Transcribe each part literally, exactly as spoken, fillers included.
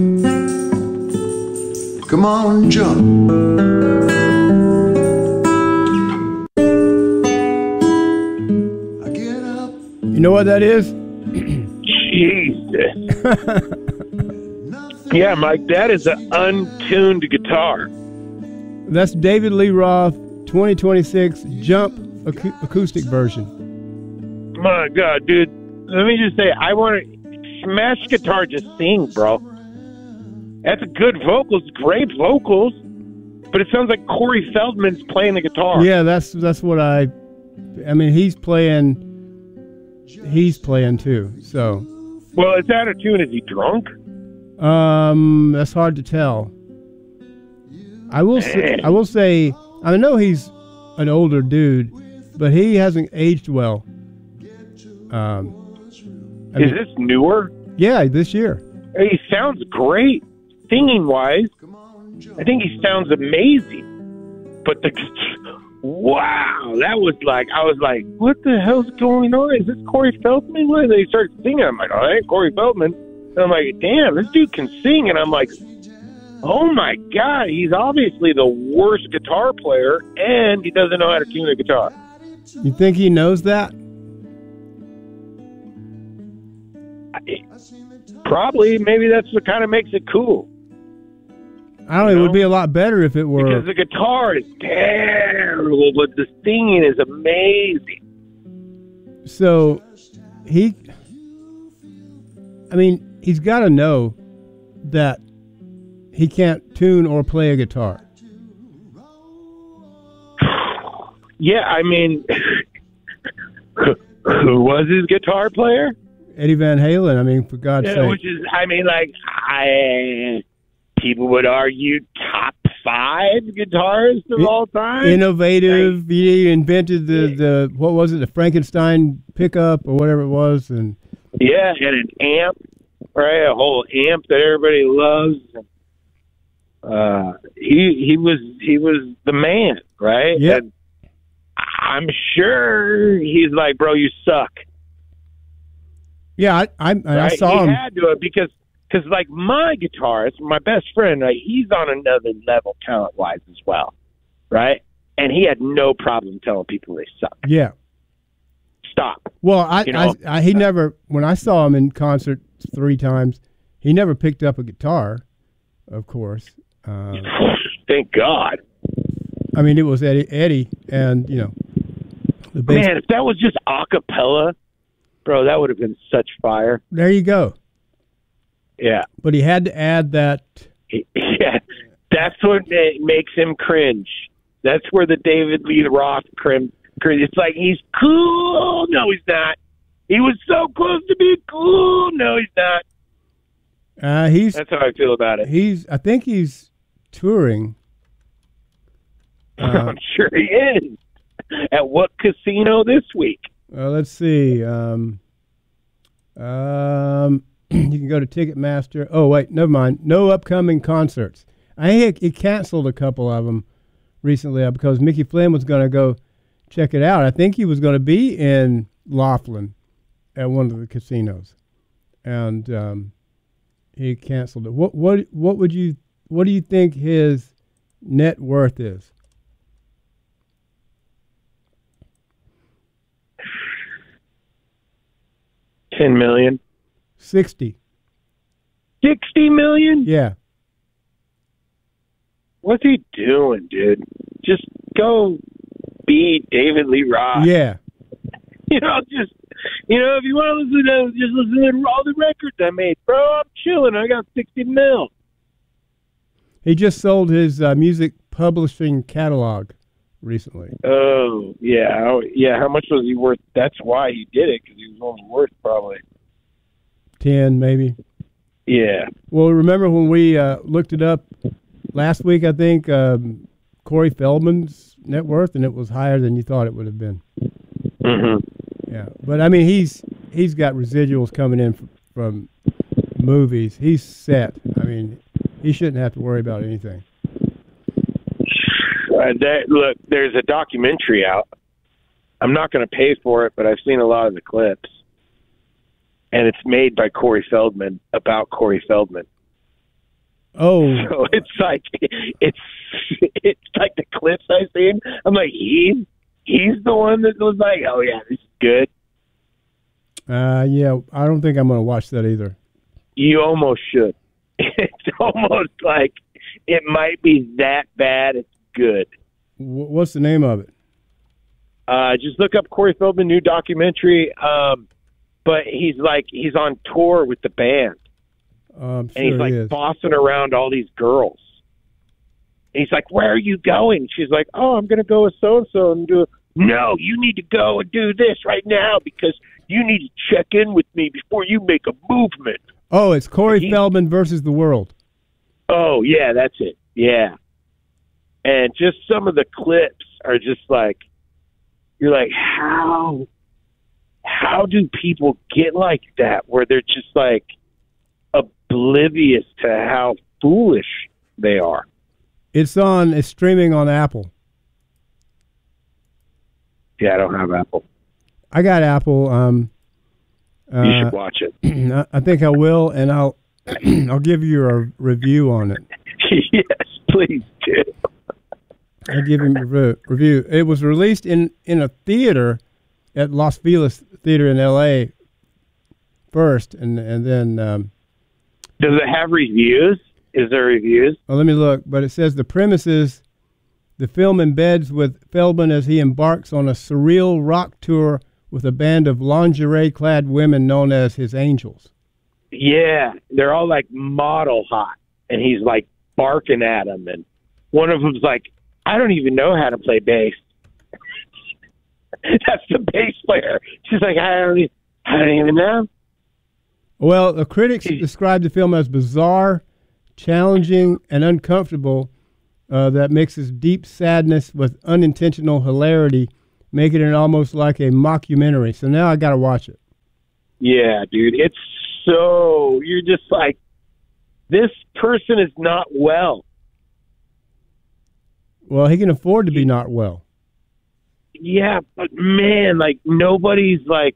Come on, jump. I get up. You know what that is? Jesus. Yeah, Mike, that is an untuned guitar. That's David Lee Roth twenty twenty-six Jump ac- acoustic version. My God, dude. Let me just say, I want to smash guitar, just sing, bro. That's good vocals, great vocals, but it sounds like Corey Feldman's playing the guitar. Yeah, that's that's what I. I mean, he's playing. He's playing too. So. Well, it's out of tune. Is he drunk? Um, that's hard to tell. I will say, I will say, I know he's an older dude, but he hasn't aged well. Um, I is mean, this newer? Yeah, this year. He sounds great, singing wise. I think he sounds amazing. But the wow, that was like I was like, what the hell's going on? Is this Corey Feldman? When they started singing, I'm like, oh, that ain't Corey Feldman. And I'm like, damn, this dude can sing. And I'm like, oh my God, he's obviously the worst guitar player, and he doesn't know how to tune a guitar. You think he knows that? I, probably. Maybe that's what kind of makes it cool. I don't know. It would be a lot better if it were. Because the guitar is terrible, but the singing is amazing. So, he, I mean, he's got to know that he can't tune or play a guitar. Yeah, I mean, who was his guitar player? Eddie Van Halen. I mean, for God's yeah, sake. Which is, I mean, like, I people would argue top five guitarists of I, all time. Innovative. Like, he invented the, the what was it, the Frankenstein pickup or whatever it was, and yeah, and an amp, right? A whole amp that everybody loves. Uh, he he was he was the man, right? Yeah. And I'm sure he's like, bro, you suck. Yeah, I I, right? I saw he him. He had to because because like my guitarist, my best friend, right, he's on another level talent wise as well, right? And he had no problem telling people they suck. Yeah. Stop. Well, I, you know? I, I he never when I saw him in concert three times, he never picked up a guitar, of course. Uh, Thank God. I mean, it was Eddie, Eddie, and you know, the bass. Man, if that was just a cappella, bro, that would have been such fire. There you go. Yeah, but he had to add that. Yeah, that's what makes him cringe. That's where the David Lee Roth cringe. It's like he's cool. No, he's not. He was so close to being cool. No, he's not. Uh, he's. That's how I feel about it. He's. I think he's touring. Uh, I'm sure he is. At what casino this week? Uh, let's see. Um, um, you can go to Ticketmaster. Oh, wait, never mind. No upcoming concerts. I think he canceled a couple of them recently because Mickey Flynn was going to go check it out. I think he was going to be in Laughlin at one of the casinos, and um, he canceled it. What what what would you what do you think his net worth is? Ten million. Sixty. Sixty million? Yeah. What's he doing, dude? Just go be David Lee Roth. Yeah. You know, just you know, if you want to listen to just listen to all the records I made, bro. I'm chilling. I got sixty mil. He just sold his uh, music publishing catalog recently. Oh yeah, oh, yeah. How much was he worth? That's why he did it, because he was only worth probably ten, maybe. Yeah. Well, remember when we uh, looked it up last week? I think um, Corey Feldman's net worth, and it was higher than you thought it would have been. Mm-hmm. Yeah, but I mean, he's he's got residuals coming in from, from movies. He's set. I mean, he shouldn't have to worry about anything. Uh, that, look, there's a documentary out. I'm not going to pay for it, but I've seen a lot of the clips. And it's made by Corey Feldman, about Corey Feldman. Oh, So it's like it's it's like the clips I've seen. I'm like, he's he's the one that was like, oh yeah, this is good. uh, yeah. I don't think I'm going to watch that either. You almost should. It's almost like it might be that bad. It's good. W- what's the name of it? Uh, just look up Corey Feldman new documentary. Um, but he's like he's on tour with the band, Uh, I'm sure and he's like he is. bossing around all these girls. And he's like, "Where are you going?" She's like, "Oh, I'm going to go with so and so and do it." No, you need to go and do this right now because you need to check in with me before you make a movement. Oh, it's Corey He- Feldman versus the world. Oh, yeah, that's it. Yeah. And just some of the clips are just like, you're like, how, how do people get like that where they're just like oblivious to how foolish they are? It's on. It's streaming on Apple. Yeah, I don't have Apple. I got Apple. Um, uh, You should watch it. I I think I will, and I'll I'll give you a review on it. Yes, please do. I'll give him a re- review. It was released in, in a theater at Los Feliz Theater in L A first, and and then um, Does it have reviews? Is there reviews? well, let me look. But it says the premise is the film embeds with Feldman as he embarks on a surreal rock tour with a band of lingerie-clad women known as his angels. Yeah, they're all like model hot, and he's like barking at them, and one of them's like, "I don't even know how to play bass." That's the bass player. She's like, "I don't, e- I don't even know." Well, the critics described the film as bizarre, challenging, and uncomfortable. Uh, that mixes deep sadness with unintentional hilarity, making it almost like a mockumentary. So now I got to watch it. Yeah, dude, it's so you're just like, this person is not well. Well, he can afford to be not well. Yeah, but man, like nobody's like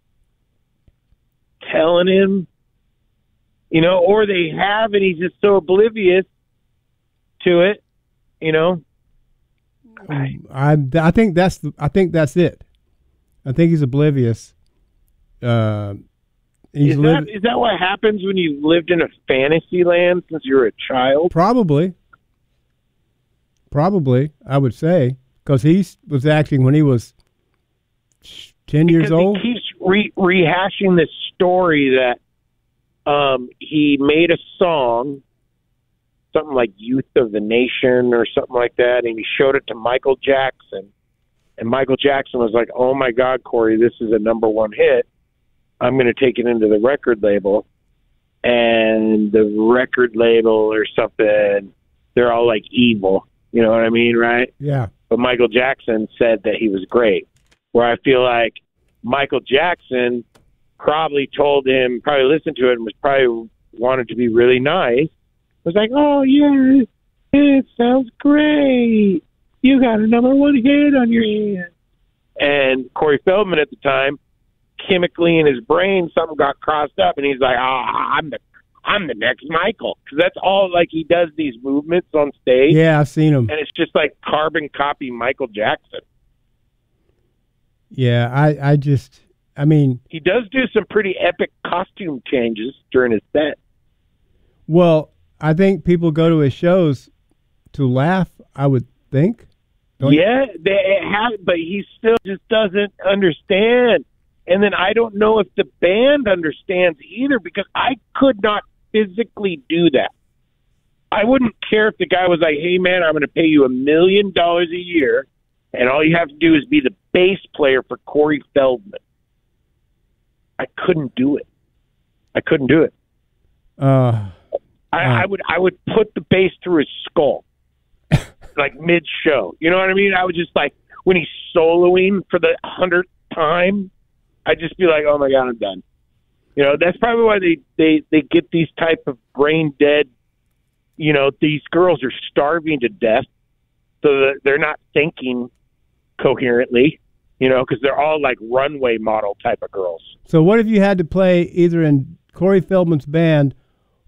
telling him, you know, or they have, and he's just so oblivious to it, you know. I I think that's the, I think that's it. I think he's oblivious. Uh, he's Is liv- that is that what happens when you lived in a fantasy land since you were a child? probably, probably I would say because he was acting when he was ten years Because old. he keeps re- rehashing this story that um, he made a song, something like "Youth of the Nation" or something like that, and he showed it to Michael Jackson, and Michael Jackson was like, "Oh my God, Corey, this is a number one hit. I'm going to take it into the record label," and the record label or something, they're all like evil. You know what I mean, right? Yeah. But Michael Jackson said that he was great. Where I feel like Michael Jackson probably told him, probably listened to it and was probably wanted to be really nice. Was like, "Oh yeah, it sounds great. You got a number one hit on your hands." And Corey Feldman at the time, chemically in his brain, something got crossed up, and he's like, "Ah, I'm the, I'm the next Michael," because that's all. Like he does these movements on stage, Yeah, I've seen him. and it's just like carbon copy Michael Jackson. Yeah, I I just I mean, He does do some pretty epic costume changes during his set. well, I think people go to his shows to laugh. I would think. Don't you? Yeah, they have, but he still just doesn't understand. And then I don't know if the band understands either, because I could not physically do that. I wouldn't care if the guy was like, "Hey man, I'm going to pay you a million dollars a year, and all you have to do is be the bass player for Corey Feldman." I couldn't do it. I couldn't do it. Uh, I, Uh. I would I would put the bass through his skull, like mid show. You know what I mean? I would just like when he's soloing for the hundredth time, I'd just be like, "Oh my God, I'm done." You know, that's probably why they they they get these type of brain dead. You know, these girls are starving to death, so that they're not thinking coherently. You know, because they're all like runway model type of girls. so what if you had to play either in Corey Feldman's band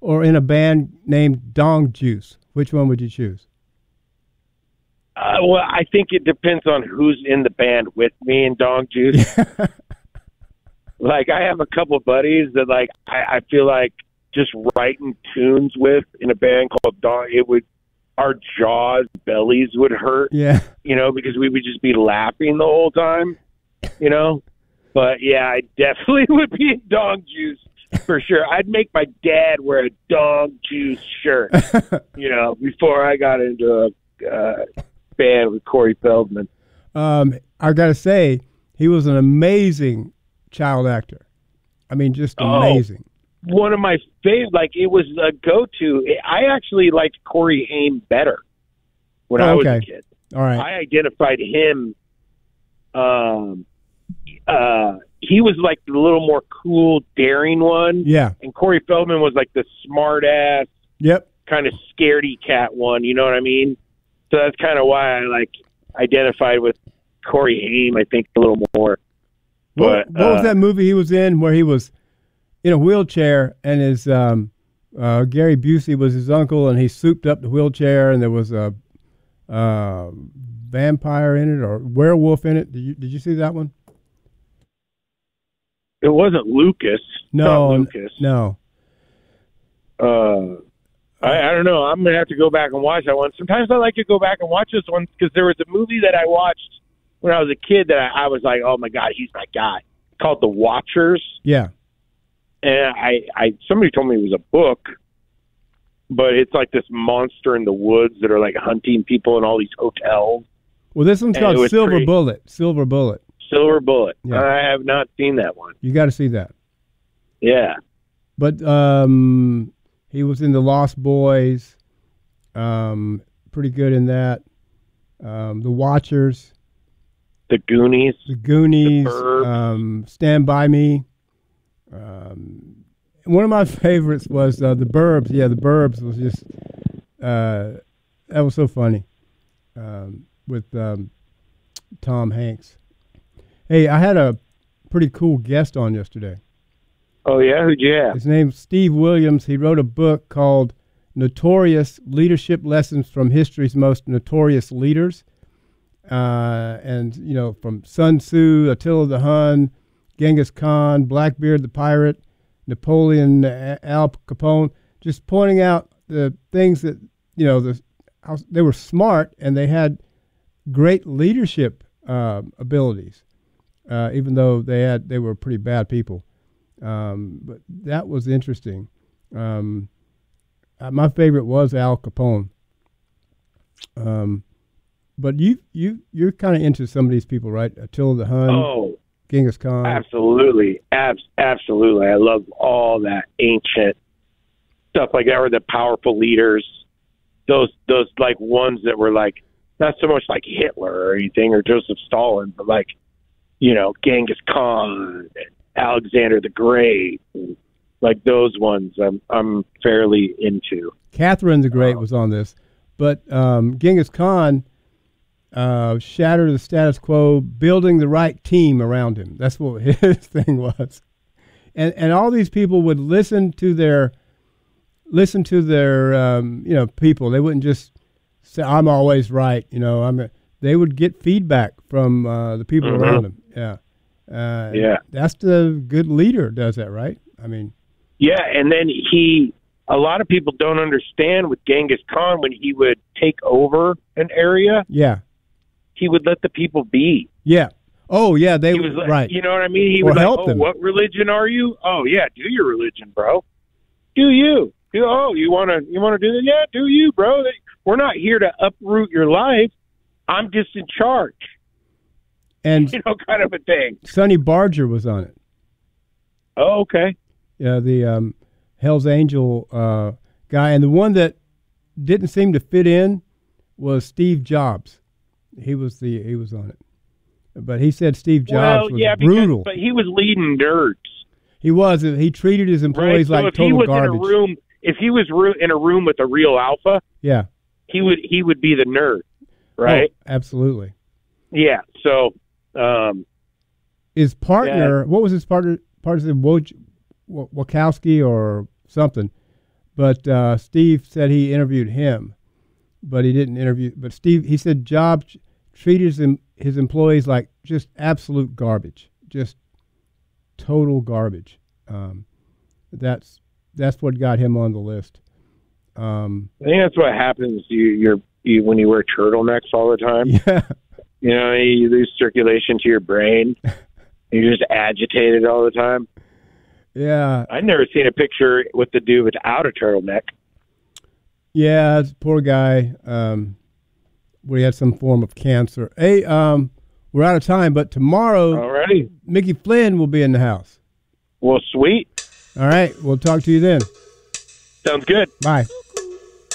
or in a band named Dong Juice? Which one would you choose? Uh, well, I think it depends on who's in the band with me and Dong Juice. Like, I have a couple of buddies that, like, I, I feel like just writing tunes with in a band called Dong, it would, our jaws, bellies would hurt, Yeah. you know, because we would just be laughing the whole time, you know. But, yeah, I definitely would be in Dong Juice for sure. I'd make my dad wear a Dong Juice shirt, you know, before I got into a uh, band with Corey Feldman. Um, I got to say, he was an amazing child actor. I mean, just amazing. Oh, one of my favorite, like, it was a go-to. I actually liked Corey Haim better when Oh, I was okay. a kid. All right. I identified him, um, uh, he was like the little more cool, daring one. Yeah. And Corey Feldman was like the smart-ass, Yep. kind of scaredy cat one, you know what I mean? So that's kind of why I, like, identified with Corey Haim, I think, a little more. What, But, what was uh, that movie he was in where he was in a wheelchair and his um, uh, Gary Busey was his uncle and he souped up the wheelchair and there was a uh, vampire in it or werewolf in it? Did you did you see that one? It wasn't Lucas. No, Not Lucas. no. Uh, I, I don't know. I'm gonna have to go back and watch that one. Sometimes I like to go back and watch this one because there was a movie that I watched when I was a kid that I, I was like, oh my god, he's my guy. Called The Watchers, Yeah. and I, I somebody told me it was a book, but it's like this monster in the woods that are like hunting people in all these hotels. Well, this one's And it called was Silver pretty- Bullet. Silver Bullet. Silver Bullet. Yeah. I have not seen that one. You got to see that. Yeah. But um, he was in The Lost Boys. Um, pretty good in that. Um, The Watchers. The Goonies. The Goonies, The Burbs. um, Stand By Me. Um, one of my favorites was uh, The Burbs. Yeah, The Burbs was just, uh, that was so funny um, with um, Tom Hanks. Hey, I had a pretty cool guest on yesterday. Oh yeah, who'd you have? His name's Steve Williams. He wrote a book called Notorious Leadership Lessons from History's Most Notorious Leaders. Uh, and, you know, from Sun Tzu, Attila the Hun, Genghis Khan, Blackbeard the Pirate, Napoleon, uh, Al Capone, just pointing out the things that, you know, the, how they were smart and they had great leadership uh, abilities, uh, even though they had they were pretty bad people. Um, but that was interesting. Um, uh, my favorite was Al Capone. Um, But you you you're kind of into some of these people, right? Attila the Hun, Oh, Genghis Khan. absolutely, Abs- absolutely. I love all that ancient stuff like that, or the powerful leaders. Those those like ones that were like not so much like Hitler or anything or Joseph Stalin, but like, you know, Genghis Khan, Alexander the Great, like those ones. I'm I'm fairly into. Catherine the Great Oh. was on this, but um, Genghis Khan uh, shattered the status quo, building the right team around him. That's what his thing was, and and all these people would listen to their listen to their um, you know people. They wouldn't just say, "I'm always right." You know, I'm. A, they would get feedback from uh, the people Mhm. around them. Yeah, uh, Yeah. That's the good leader does that, right? I mean, Yeah, and then he, a lot of people don't understand with Genghis Khan, when he would take over an area, yeah, he would let the people be. yeah. Oh, yeah. They He was like, right. you know what I mean? He Or was like, help oh, them. what religion are you? Oh, yeah, do your religion, bro. Do you. Do, oh, you want to you want to do that? Yeah, do you, bro. We're not here to uproot your life. I'm just in charge. And You know, kind of a thing. Sonny Barger was on it. Oh, okay. Yeah, the um, Hell's Angel uh, guy, and the one that didn't seem to fit in was Steve Jobs. He was the he was on it, but he said Steve Jobs well, was yeah, brutal. because but he was leading nerds. He was. He treated his employees Right? So like if he total was garbage. in a room, if he was ru- in a room with a real alpha, Yeah. he would he would be the nerd, right? Oh, absolutely. Yeah. So, um, His partner, what was his partner? Partner Woj, Wa- Wachowski or something. but uh, Steve said he interviewed him, but he didn't interview. But Steve, he said Jobs treated his, his employees like just absolute garbage, just total garbage. Um, that's that's what got him on the list. Um, I think that's what happens. You, you're you, when you wear turtlenecks all the time. Yeah. You know, you lose circulation to your brain. You're just agitated all the time. Yeah. I've never seen a picture with the dude without a turtleneck. Yeah, it's a poor guy. Um, we had some form of cancer. Hey, um, we're out of time, but tomorrow, Alrighty. Mickey Flynn will be in the house. Well, sweet. All right. We'll talk to you then. Sounds good. Bye.